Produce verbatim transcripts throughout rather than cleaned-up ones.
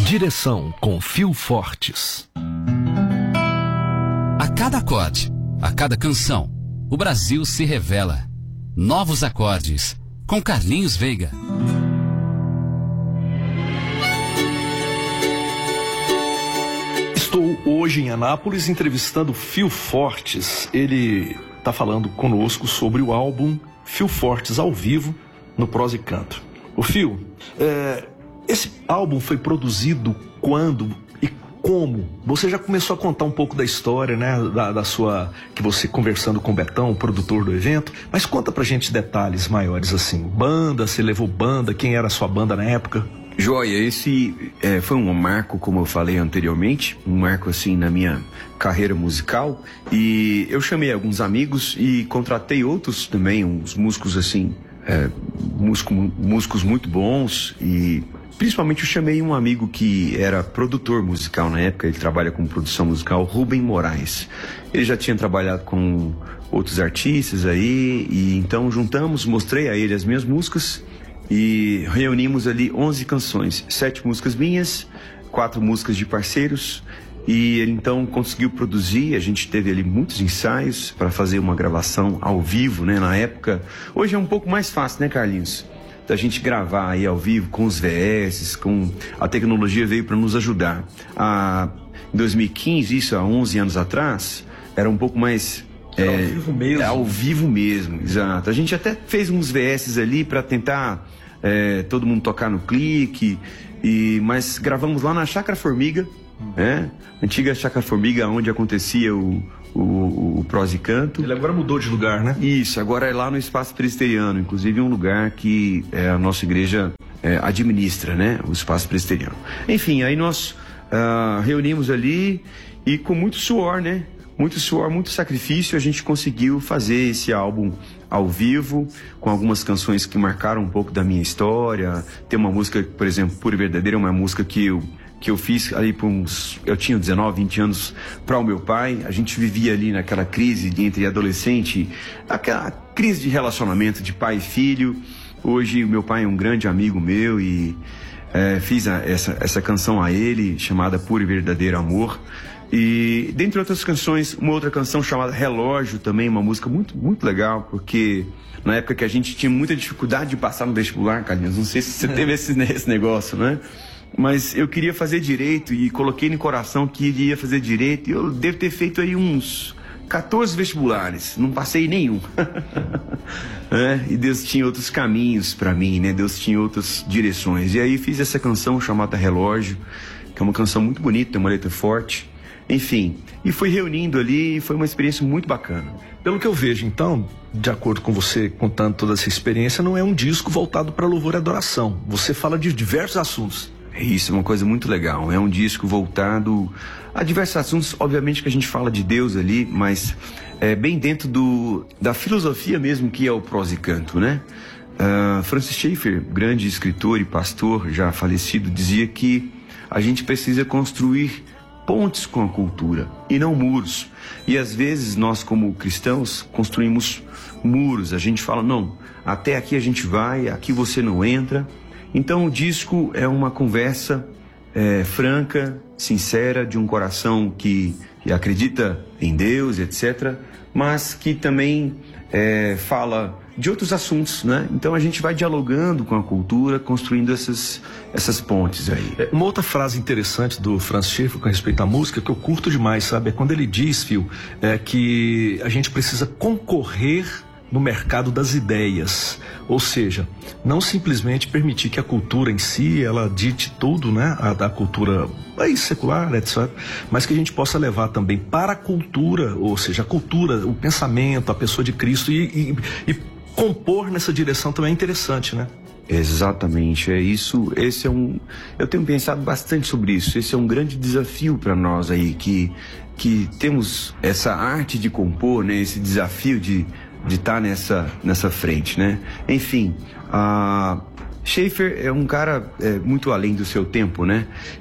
Direção com Phil Fortes. A cada acorde, a cada canção, o Brasil se revela. Novos acordes, com Carlinhos Veiga. Estou hoje em Anápolis entrevistando Phil Fortes. Ele está falando conosco sobre o álbum Phil Fortes ao vivo no Prosa e Canto. O Phil, é, esse álbum foi produzido quando e como? Você já começou a contar um pouco da história, né, da, da sua, que você conversando com o Betão, o produtor do evento, mas conta pra gente detalhes maiores assim. Banda, você levou banda, quem era a sua banda na época? Joia, esse é, foi um marco, como eu falei anteriormente, um marco assim na minha carreira musical, e eu chamei alguns amigos e contratei outros também, uns músicos assim, é, músico, músicos muito bons, e principalmente eu chamei um amigo que era produtor musical na época, ele trabalha com produção musical, Rubem Moraes. Ele já tinha trabalhado com outros artistas aí, e então juntamos, mostrei a ele as minhas músicas, e reunimos ali onze canções, sete músicas minhas, quatro músicas de parceiros, e ele então conseguiu produzir. A gente teve ali muitos ensaios para fazer uma gravação ao vivo, né, na época. Hoje é um pouco mais fácil, né, Carlinhos? Da gente gravar aí ao vivo com os V S, com a tecnologia veio para nos ajudar. Ah, em dois mil e quinze, isso há onze anos atrás, era um pouco mais... É, ao vivo mesmo. É, ao vivo mesmo, exato. A gente até fez uns V S ali para tentar é, todo mundo tocar no clique, e, mas gravamos lá na Chácara Formiga, hum. né? Antiga Chácara Formiga, onde acontecia o, o, o Prosa e Canto. Ele agora mudou de lugar, né? Isso, agora é lá no Espaço Presbiteriano, inclusive um lugar que é, a nossa igreja é, administra, né? O Espaço Presbiteriano. Enfim, aí nós uh, reunimos ali e com muito suor, né? Muito suor, muito sacrifício, a gente conseguiu fazer esse álbum ao vivo, com algumas canções que marcaram um pouco da minha história. Tem uma música, por exemplo, Pura e Verdadeira, uma música que eu, que eu fiz ali por uns... Eu tinha dezenove, vinte anos para o meu pai. A gente vivia ali naquela crise de, entre adolescente, aquela crise de relacionamento de pai e filho. Hoje o meu pai é um grande amigo meu e é, fiz a, essa, essa canção a ele, chamada Pura e Verdadeiro Amor. E dentre outras canções, uma outra canção chamada Relógio, também uma música muito, muito legal, porque na época que a gente tinha muita dificuldade de passar no vestibular, Carlinhos, não sei se você teve esse, esse negócio, né? Mas eu queria fazer direito e coloquei no coração que iria fazer direito, e eu devo ter feito aí uns quatorze vestibulares, não passei nenhum. é, e Deus tinha outros caminhos para mim, né? Deus tinha outras direções. E aí fiz essa canção chamada Relógio, que é uma canção muito bonita, tem uma letra forte. Enfim, e fui reunindo ali e foi uma experiência muito bacana. Pelo que eu vejo, então, de acordo com você contando toda essa experiência, não é um disco voltado para louvor e adoração. Você fala de diversos assuntos. É isso, é uma coisa muito legal. É um disco voltado a diversos assuntos. Obviamente que a gente fala de Deus ali, mas é bem dentro do, da filosofia mesmo que é o Prosa e Canto, né? Uh, Francis Schaeffer, grande escritor e pastor já falecido, dizia que a gente precisa construir pontes com a cultura e não muros. E às vezes nós, como cristãos, construímos muros. A gente fala, não, até aqui a gente vai, aqui você não entra. Então o disco é uma conversa é, franca, sincera, de um coração que, que acredita em Deus, etcétera, mas que também é, fala de outros assuntos, né? Então a gente vai dialogando com a cultura, construindo essas, essas pontes aí. É, uma outra frase interessante do Francis Schaeffer com respeito à música, que eu curto demais, sabe? É quando ele diz, Phil, é que a gente precisa concorrer no mercado das ideias. Ou seja, não simplesmente permitir que a cultura em si, ela dite tudo, né? A da cultura aí, secular, etcétera. Mas que a gente possa levar também para a cultura, ou seja, a cultura, o pensamento, a pessoa de Cristo e, e, e compor nessa direção também é interessante, né? Exatamente, é isso. Esse é um, eu tenho pensado bastante sobre isso. Esse é um grande desafio para nós aí que que temos essa arte de compor, né? Esse desafio de de estar nessa nessa frente, né? Enfim, a Schaeffer é um cara é, muito além do seu tempo, né?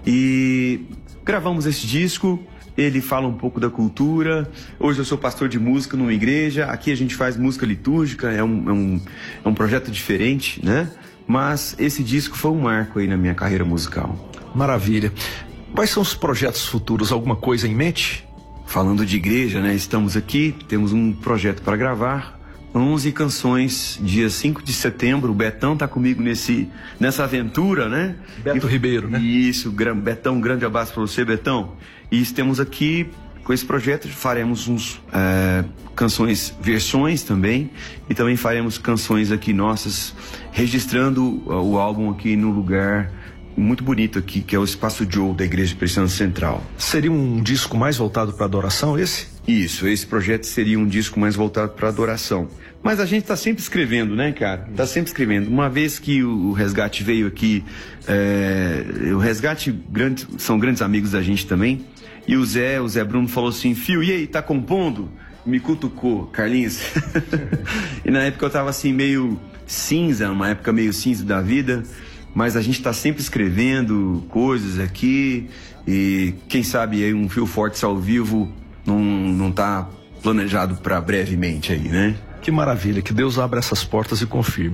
E gravamos esse disco. Ele fala um pouco da cultura. Hoje eu sou pastor de música numa igreja. Aqui a gente faz música litúrgica. É um, é um, é um projeto diferente, né? Mas esse disco foi um marco aí na minha carreira musical. Maravilha. Quais são os projetos futuros? Alguma coisa em mente? Falando de igreja, né? Estamos aqui, temos um projeto para gravar. onze canções, dia cinco de setembro. O Betão tá comigo nesse, nessa aventura, né? Beto e, Ribeiro, né? Isso, Betão, um grande abraço para você, Betão. E estamos aqui com esse projeto, faremos uns é, canções, versões também, e também faremos canções aqui nossas, registrando o, o álbum aqui no lugar muito bonito aqui, que é o Espaço Joe da Igreja Presbiteriana Central. Seria um disco mais voltado para adoração, esse? Isso, esse projeto seria um disco mais voltado para adoração. Mas a gente está sempre escrevendo, né, cara? Está sempre escrevendo. Uma vez que o Resgate veio aqui, é, o Resgate grande, são grandes amigos da gente também, e o Zé, o Zé Bruno falou assim, Fio, e aí, tá compondo? Me cutucou, Carlinhos. E na época eu tava assim, meio cinza, uma época meio cinza da vida, mas a gente está sempre escrevendo coisas aqui, e quem sabe aí um Fio Fortes ao vivo não, não tá planejado para brevemente aí, né? Que maravilha, que Deus abra essas portas e confirme.